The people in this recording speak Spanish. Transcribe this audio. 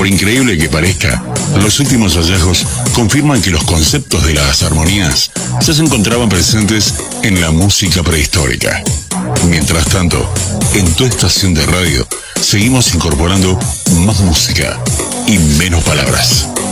Por increíble que parezca, los últimos hallazgos confirman que los conceptos de las armonías ya se encontraban presentes en la música prehistórica. Mientras tanto, en tu estación de radio seguimos incorporando más música y menos palabras.